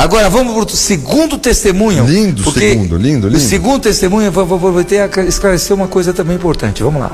Agora vamos para o segundo testemunho. Lindo, lindo. O segundo testemunho, eu vou aproveitar a esclarecer uma coisa também importante. Vamos lá.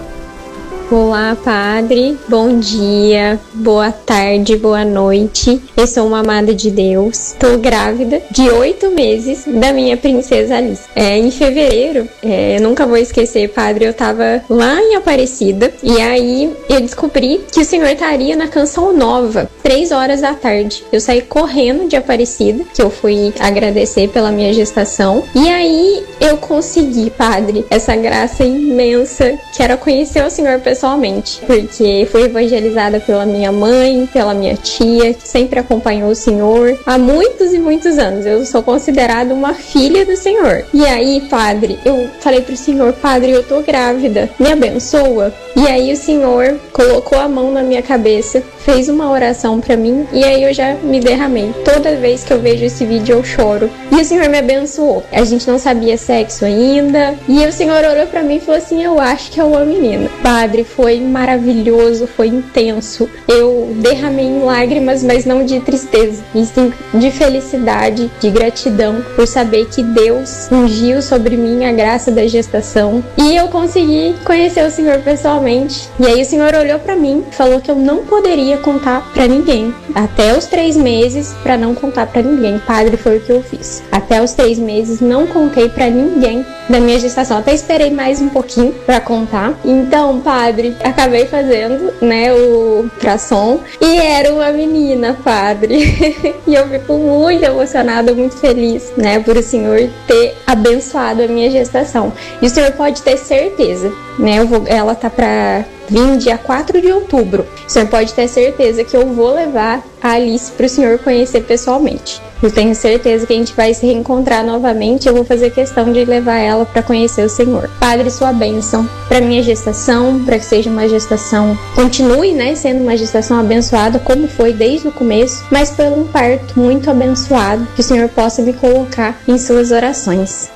Olá, padre. Bom dia, boa tarde, boa noite. Eu sou uma amada de Deus. Estou grávida de 8 meses da minha princesa Alice. Em fevereiro, eu nunca vou esquecer, padre, eu tava lá em Aparecida e aí eu descobri que o senhor estaria na Canção Nova, 3 horas da tarde. Eu saí correndo de Aparecida, que eu fui agradecer pela minha gestação. E aí eu consegui, padre, essa graça imensa que era conhecer o senhor pessoalmente, porque fui evangelizada pela minha mãe, pela minha tia, que sempre acompanhou o Senhor há muitos e muitos anos. Eu sou considerada uma filha do Senhor. E aí, padre, eu falei pro Senhor, padre, eu tô grávida, me abençoa. E aí o Senhor colocou a mão na minha cabeça, fez uma oração pra mim e aí eu já me derramei. Toda vez que eu vejo esse vídeo eu choro. E o Senhor me abençoou. A gente não sabia sexo ainda. E o Senhor orou pra mim e falou assim, eu acho que é uma menina. Padre, foi maravilhoso, foi intenso. Eu derramei em lágrimas, mas não de tristeza, e sim de felicidade, de gratidão por saber que Deus ungiu sobre mim a graça da gestação. E eu consegui conhecer o Senhor pessoalmente. E aí o Senhor olhou pra mim e falou que eu não poderia contar pra ninguém. Até os 3 meses, pra não contar pra ninguém. Padre, foi o que eu fiz. Até os 3 meses, não contei pra ninguém da minha gestação. Até esperei mais um pouquinho pra contar. Então, padre, acabei fazendo, né, o ultrassom e era uma menina, padre. E eu fico muito emocionada, muito feliz, né, por o Senhor ter abençoado a minha gestação. E o Senhor pode ter certeza, né, ela tá pra vir dia 4 de outubro. O senhor pode ter certeza que eu vou levar a Alice para o senhor conhecer pessoalmente. Eu tenho certeza que a gente vai se reencontrar novamente. Eu vou fazer questão de levar ela para conhecer o Senhor. Padre, sua bênção para minha gestação, para que seja uma gestação, continue, né, sendo uma gestação abençoada como foi desde o começo, mas pelo um parto muito abençoado, que o Senhor possa me colocar em suas orações.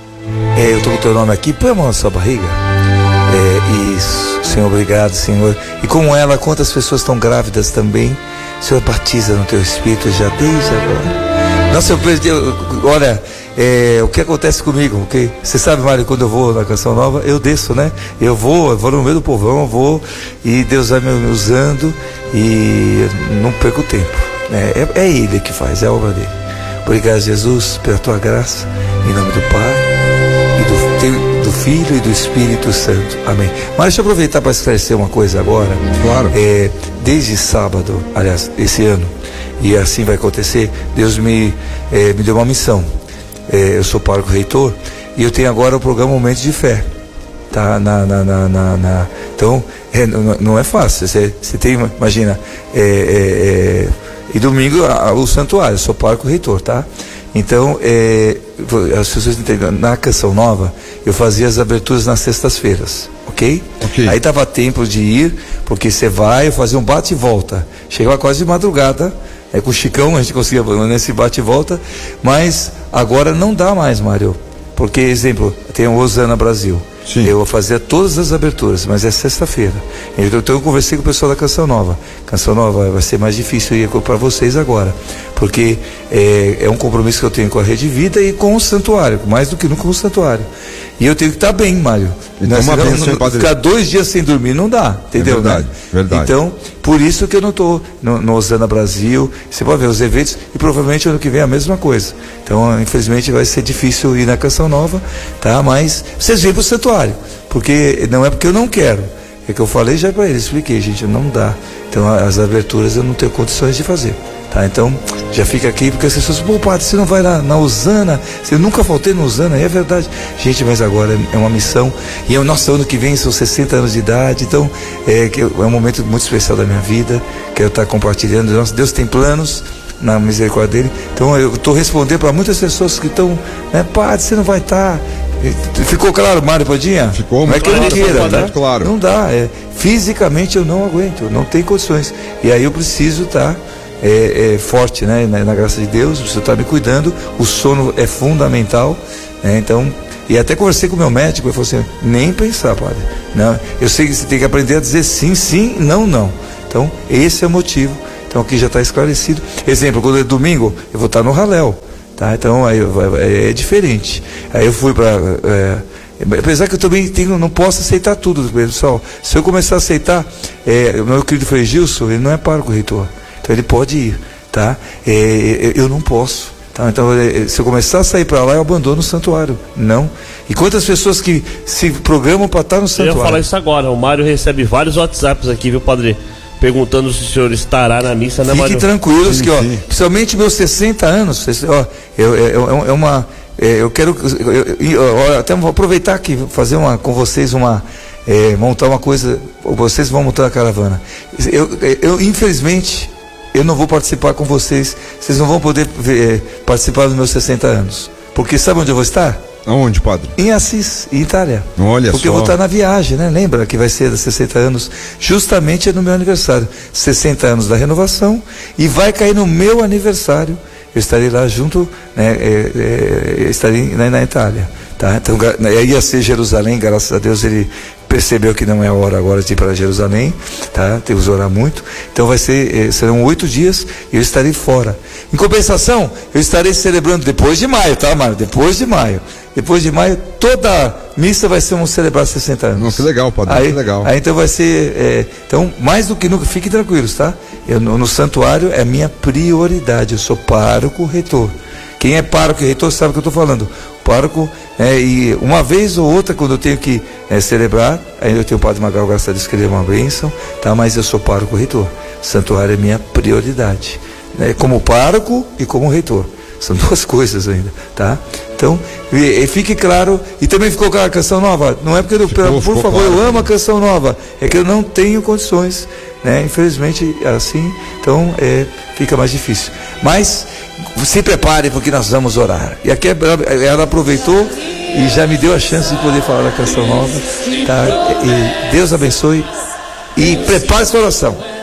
Eu estou com o teu nome aqui, põe a mão na sua barriga. Isso, Senhor, obrigado, Senhor. E como ela, quantas pessoas estão grávidas também, o Senhor batiza no teu espírito já desde agora. Nossa, olha, o que acontece comigo? Porque você sabe, Mário, quando eu vou na Canção Nova, eu desço, né? Eu vou no meio do povão, eu vou e Deus vai me usando e eu não perco tempo. É Ele que faz, é a obra dele. Obrigado, Jesus, pela tua graça, em nome do Pai, do Filho e do Espírito Santo. Amém. Mas deixa eu aproveitar para esclarecer uma coisa agora. Claro. Desde sábado, aliás, esse ano, e assim vai acontecer, Deus me deu uma missão. Eu sou pároco reitor e eu tenho agora o programa Momentos de Fé. Tá? Então, não é fácil. Você tem, imagina, e domingo o santuário, eu sou pároco reitor, tá? Então, as pessoas entendem, na Canção Nova, eu fazia as aberturas nas sextas-feiras, ok? Aí dava tempo de ir, porque você vai, eu fazia um bate e volta. Chegava quase de madrugada, com o Chicão a gente conseguia nesse bate e volta, mas agora não dá mais, Mário. Porque, exemplo, tem o Osana Brasil. Sim. Eu fazia todas as aberturas, mas é sexta-feira. Então eu conversei com o pessoal da Canção Nova. Canção Nova vai ser mais difícil ir para vocês agora, porque é um compromisso que eu tenho com a Rede Vida e com o santuário, mais do que nunca com o santuário. E eu tenho que estar bem, Mário. Ficar 2 dias sem dormir não dá, entendeu? É verdade, né? Verdade. Então, por isso que eu não estou no Osana Brasil. Você pode ver os eventos e provavelmente ano que vem é a mesma coisa. Então, infelizmente, vai ser difícil ir na Canção Nova, tá? Mas vocês vêm para o santuário, porque não é porque eu não quero. É que eu falei já para eles, expliquei, gente, não dá. Então, as aberturas eu não tenho condições de fazer. Tá, então, já fica aqui, porque as pessoas, pô, padre, você não vai lá na Osana? Você nunca faltei na Osana, é verdade. Gente, mas agora é uma missão, e nosso ano que vem são 60 anos de idade, então é um momento muito especial da minha vida, quero estar compartilhando. Nossa, Deus tem planos na misericórdia dele, então eu estou respondendo para muitas pessoas que estão, né, padre, você não vai estar. Ficou claro, Mário Padinha? Ficou, não é que eu não queira, tá? Claro. Não dá, fisicamente eu não aguento, não tenho condições, e aí eu preciso estar forte, né? Na graça de Deus, você está me cuidando, o sono é fundamental, né? Então, e até conversei com o meu médico, ele falou assim, nem pensar, padre, não, eu sei que você tem que aprender a dizer sim, sim, não, não. Então, esse é o motivo Então aqui já está esclarecido. Exemplo, quando é domingo, eu vou estar no Raléu, tá? Então aí é diferente. Aí eu fui para... apesar que eu também não posso aceitar tudo, pessoal. Se eu começar a aceitar, o meu querido Frei Gilson, ele não é pároco reitor, então ele pode ir, tá? Eu não posso, tá? Então se eu começar a sair para lá, eu abandono o santuário, não. E quantas pessoas que se programam para estar no santuário? Eu ia falar isso agora. O Mário recebe vários WhatsApps aqui, viu, padre? Perguntando se o senhor estará na missa, né, Mário? Fiquem tranquilos, sim, que, ó, principalmente meus 60 anos, ó, eu quero até vou aproveitar aqui, fazer com vocês montar uma coisa, vocês vão montar a caravana. Eu infelizmente, eu não vou participar com vocês não vão poder participar dos meus 60 anos, porque sabe onde eu vou estar? Aonde, padre? Em Assis, em Itália. Olha porque só. eu vou estar na viagem, né? Lembra que vai ser dos 60 anos, justamente no meu aniversário. 60 anos da renovação, e vai cair no meu aniversário. Eu estarei lá junto, né? Estarei na Itália, tá? Então, ia ser Jerusalém, graças a Deus ele percebeu que não é a hora agora de ir para Jerusalém, tá? Temos que orar muito. Então serão 8 dias e eu estarei fora. Em compensação, eu estarei celebrando depois de maio, tá, Mário? Depois de maio, toda missa vai ser celebrar 60 anos. Não, que legal, padre, que legal. Aí então vai ser, então, mais do que nunca, fiquem tranquilos, tá? No santuário é minha prioridade, eu sou pároco reitor. Quem é pároco e reitor sabe o que eu estou falando. Pároco, e uma vez ou outra, quando eu tenho que celebrar, aí eu tenho o padre Magal, graças a Deus, que ele é uma bênção, tá? Mas eu sou pároco e reitor. Santuário é minha prioridade, né? Como pároco e como reitor. São duas coisas ainda, tá? Então, fique claro. E também ficou a canção nova. Não é porque por favor, eu amo a canção nova. É que eu não tenho condições, né? Infelizmente, assim, então fica mais difícil. Mas se prepare, porque nós vamos orar. E aqui ela aproveitou e já me deu a chance de poder falar da canção nova, tá? E Deus abençoe e prepare sua oração.